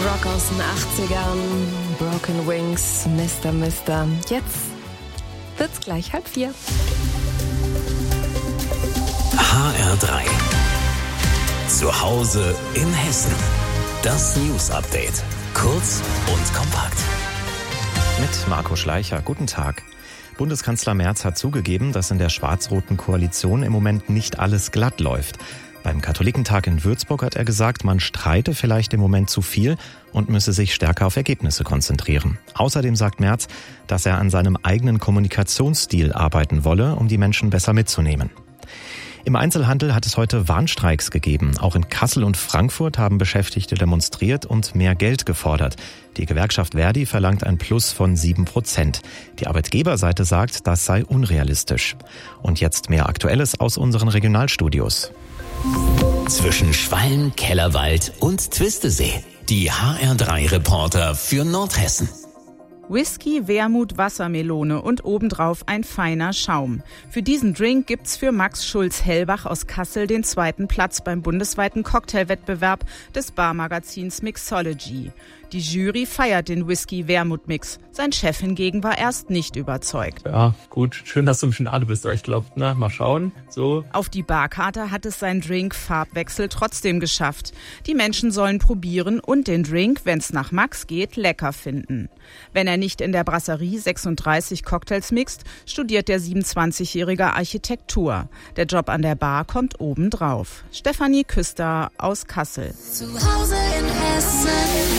Rock aus den 80ern, Broken Wings, Mr. Jetzt wird's gleich 3:30. HR3 zu Hause in Hessen. Das News-Update. Kurz und kompakt. Mit Marco Schleicher. Guten Tag. Bundeskanzler Merz hat zugegeben, dass in der schwarz-roten Koalition im Moment nicht alles glatt läuft. Beim Katholikentag in Würzburg hat er gesagt, man streite vielleicht im Moment zu viel und müsse sich stärker auf Ergebnisse konzentrieren. Außerdem sagt Merz, dass er an seinem eigenen Kommunikationsstil arbeiten wolle, um die Menschen besser mitzunehmen. Im Einzelhandel hat es heute Warnstreiks gegeben. Auch in Kassel und Frankfurt haben Beschäftigte demonstriert und mehr Geld gefordert. Die Gewerkschaft Verdi verlangt ein Plus von 7%. Die Arbeitgeberseite sagt, das sei unrealistisch. Und jetzt mehr Aktuelles aus unseren Regionalstudios. Zwischen Schwalm, Kellerwald und Twistesee. Die HR3-Reporter für Nordhessen. Whisky, Wermut, Wassermelone und obendrauf ein feiner Schaum. Für diesen Drink gibt's für Max Schulz-Hellbach aus Kassel den 2. Platz beim bundesweiten Cocktailwettbewerb des Barmagazins Mixology. Die Jury feiert den Whisky-Wermut-Mix. Sein Chef hingegen war erst nicht überzeugt. Ja, gut, schön, dass du im Finale bist, aber ich glaube, mal schauen, so. Auf die Barkarte hat es sein Drink-Farbwechsel trotzdem geschafft. Die Menschen sollen probieren und den Drink, wenn's nach Max geht, lecker finden. Wenn er nicht in der Brasserie 36 Cocktails mixt, studiert der 27-jährige Architektur. Der Job an der Bar kommt obendrauf. Stefanie Küster aus Kassel. Zu Hause in Hessen.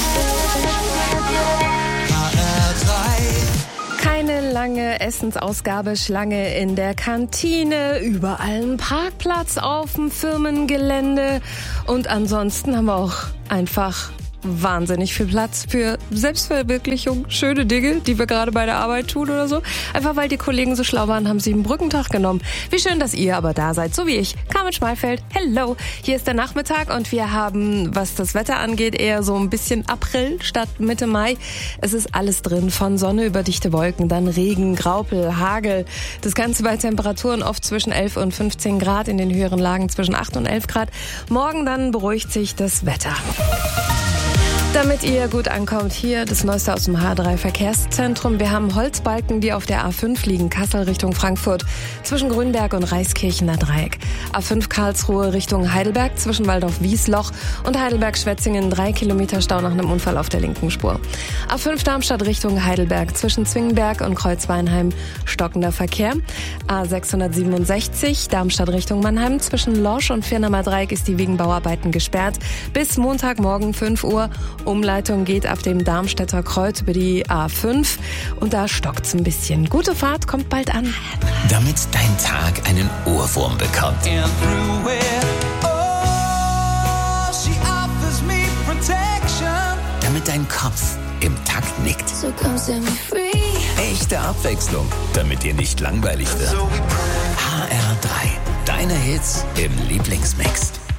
Keine lange Essensausgabe, Schlange in der Kantine, überall ein Parkplatz auf dem Firmengelände. Und ansonsten haben wir auch einfach wahnsinnig viel Platz für Selbstverwirklichung, schöne Dinge, die wir gerade bei der Arbeit tun oder so. Einfach weil die Kollegen so schlau waren, haben sie einen Brückentag genommen. Wie schön, dass ihr aber da seid, so wie ich. Carmen Schmalfeld, hello. Hier ist der Nachmittag und wir haben, was das Wetter angeht, eher so ein bisschen April statt Mitte Mai. Es ist alles drin, von Sonne über dichte Wolken, dann Regen, Graupel, Hagel. Das Ganze bei Temperaturen oft zwischen 11 und 15 Grad, in den höheren Lagen zwischen 8 und 11 Grad. Morgen dann beruhigt sich das Wetter. Damit ihr gut ankommt, hier das Neueste aus dem H3 Verkehrszentrum. Wir haben Holzbalken, die auf der A5 liegen, Kassel Richtung Frankfurt, zwischen Grünberg und Reiskirchener Dreieck. A5 Karlsruhe Richtung Heidelberg, zwischen Waldorf-Wiesloch und Heidelberg-Schwetzingen, 3 Kilometer Stau nach einem Unfall auf der linken Spur. A5 Darmstadt Richtung Heidelberg, zwischen Zwingenberg und Kreuzweinheim, stockender Verkehr. A667 Darmstadt Richtung Mannheim, zwischen Lorsch und Firnamer Dreieck ist die wegen Bauarbeiten gesperrt. Bis Montagmorgen 5 Uhr. Umleitung geht ab dem Darmstädter Kreuz über die A5 und da stockt's ein bisschen. Gute Fahrt, kommt bald an. Damit dein Tag einen Ohrwurm bekommt. Damit dein Kopf im Takt nickt. So come set me free. Echte Abwechslung, damit dir nicht langweilig wird. HR3, deine Hits im Lieblingsmix.